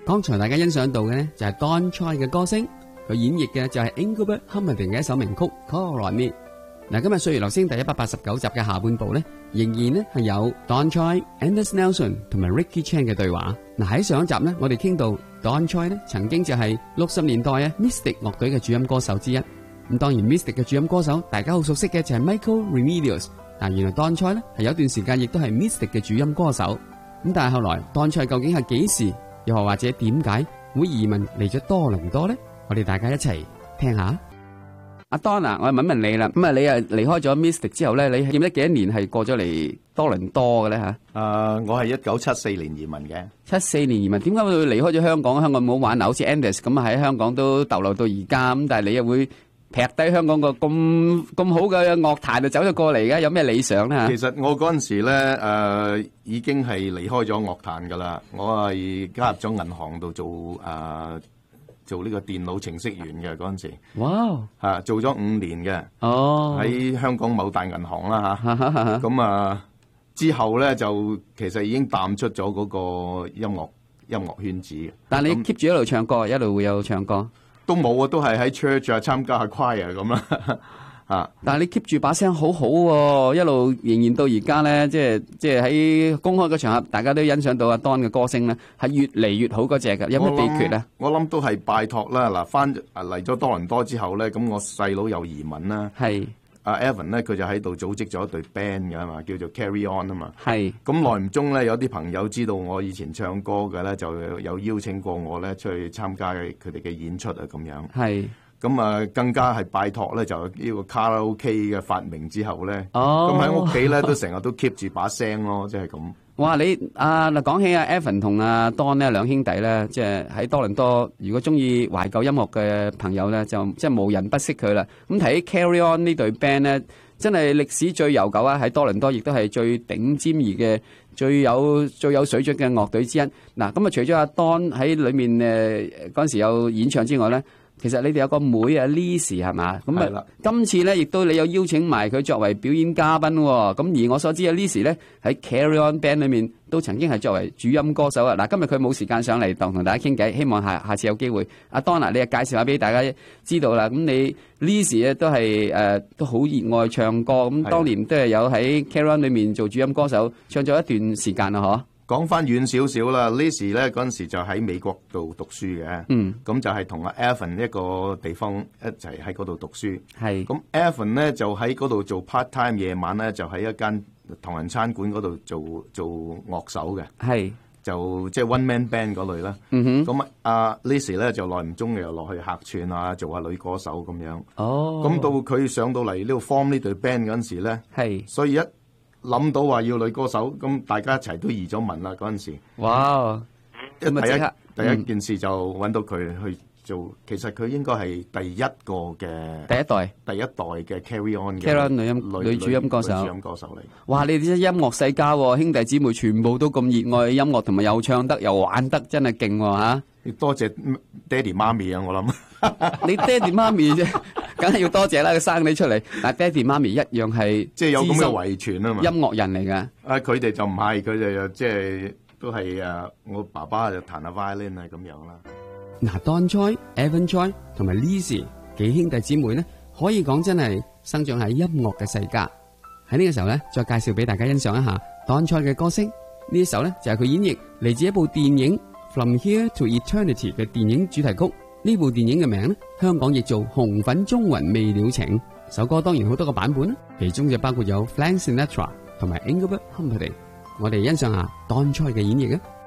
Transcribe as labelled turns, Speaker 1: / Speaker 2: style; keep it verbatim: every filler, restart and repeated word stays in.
Speaker 1: 剛才大家欣賞到嘅呢，就係 Don Choi 嘅歌聲，佢演繹嘅就係 Engelbert Humperdinck 嘅一首名曲 Call on Me。嗱，今日歲月留聲第一百八十九集嘅下半部呢，仍然呢係有 Don Choi、Anders Nelson 同埋 Ricky Chan 嘅對話。嗱，喺上一集呢，我哋傾到 Don Choi 呢曾經就係六十年代啊 Mystic 樂隊嘅主音歌手之一。咁當然 Mystic 嘅主音歌手大家好熟悉嘅就係 Michael Remedios。但原來 Don Choi 呢係有段時間亦都係 Mystic 嘅主音歌手。咁但係後來 Don Choi 究竟係幾時，又或者點解會移民嚟咗多倫多呢？我哋大家一齊聽下。阿 Don 啊，我問問你啦，咁啊，你啊離開咗 Mystic 之後咧，你記唔記得幾多年係過咗嚟多倫多嘅咧吓？
Speaker 2: 誒，我係一九七四年移民嘅。
Speaker 1: 七四年移民，點解會離開咗香港？香港冇玩啊，好似 Anders 咁啊，喺香港都逗留到而家咁，但係你又會劈低香港個咁咁好嘅樂壇就走咗過嚟嘅，有咩理想咧吓？
Speaker 2: 其實我嗰陣時咧誒，已經係離開咗樂壇噶啦，我係加入咗銀行度做誒。做呢個電腦程式員嘅嗰陣時，
Speaker 1: 哇！
Speaker 2: 嚇做咗五年嘅，
Speaker 1: 哦，喺
Speaker 2: 香港某大銀行啦嚇，咁啊之後咧就其實已經淡出咗嗰個音樂音樂圈子嘅。
Speaker 1: 但係你 keep 住一路唱歌，一路會有唱歌？
Speaker 2: 都冇啊，都係喺 church 啊參加下 choir 咁啦。啊！
Speaker 1: 但係你 keep 住把聲好好喎，一路仍然到而家咧，即係即係喺公開嘅場合，大家都欣賞到阿 Don 嘅歌聲咧，係越嚟越好嗰隻嘅。有咩秘訣咧？
Speaker 2: 我諗都係拜託啦。嗱，翻嚟咗多倫多之後咧，咁我細佬又移民啦。係。阿 Evan 咧，佢就喺度組織咗一隊 band 嘅嘛，叫做 Carry On 啊嘛。係。咁耐唔中咧，有啲朋友知道我以前唱歌嘅咧，就有邀請過我咧出去參加佢哋嘅演出啊咁樣。係。咁啊，更加係拜託咧，就呢個卡拉 OK 嘅發明之後咧，咁喺屋企咧都成日都 keep 住把聲咯，即係咁。哇！你啊嗱，講起阿 Evan 同阿 Don 呢兩兄弟咧，即係喺多倫多，如果中意懷舊音樂嘅朋友咧，就即係無人不識佢啦。咁睇起 Carry On 呢隊 band 咧，真係歷史最悠久啊！喺多倫多亦都係最頂尖而嘅、最有最有水準嘅樂隊之一。嗱，咁啊，除咗阿 Don 喺裏面誒嗰陣時有演唱之外咧。其實你哋有個妹啊 Lizzy 係嘛？咁啊，今次咧亦都你有邀請埋佢作為表演嘉賓喎。咁而我所知啊 Lizzy 咧喺 Carry On Band 裏面都曾經係作為主音歌手啊。嗱，今日佢冇時間上嚟同同大家傾偈，希望下下次有機會。阿 Don，你啊介紹下俾大家知道啦。咁你 Lizzy 咧都係誒、呃、都好熱愛唱歌，咁當年都係有喺 Carry On 裏面做主音歌手，唱咗一段時間啦，嗬。 講翻遠少少啦 Lizzy 咧嗰陣時就喺美國度讀書嘅，嗯，咁就係同阿 Evan 一個地方一齊喺嗰度讀書，係，咁 Evan 咧就喺嗰度做 part time， 夜晚咧就喺一間唐人餐館嗰度做做樂手嘅，係，就即係 one man band 嗰類啦，嗯哼，咁阿 Lizzy 咧就耐唔中又落去客串啊，做下女歌手咁樣，哦，咁到佢上到嚟呢度 form 呢隊 band 嗰陣時咧，係，所以一諗到話要女歌手，咁大家一齊都移咗民啦嗰陣時。哇！一第一第一件事就揾到佢去做，其實佢應該係第一個嘅第一代第一代嘅 Carry On 嘅 Carry On 女音女主音歌手。女主音歌手嚟。哇！你哋啲音樂世家喎，兄弟姊妹全部都咁熱愛音樂，同埋又唱得又玩得，真係勁喎嚇！多謝爹哋媽咪啊！我諗你爹哋媽咪啫，梗係要多謝啦！佢生你出嚟，但係爹哋媽咪一樣係即係有咁嘅遺傳啊嘛，音樂人嚟㗎。啊，佢哋就唔係，佢哋又即係都係誒，我爸爸就彈下 violin 啊咁樣啦。嗱 ，Don Choi、Evan Choi 同埋 Lizzy 幾兄弟姊妹咧，可以講真係生長喺音樂嘅世家。喺呢個時候咧，再介紹俾大家欣賞一下 Don Choi 嘅歌聲。呢一首咧就係佢演繹嚟自一部電影From Here to Eternity 嘅電影主題曲，呢部電影嘅名呢，香港譯做紅粉中雲未了情。首歌當然好多個版本，其中就包括有 Frank Sinatra 同埋 Engelbert Humperdinck。我哋欣賞下 Don Choi 嘅演繹啊！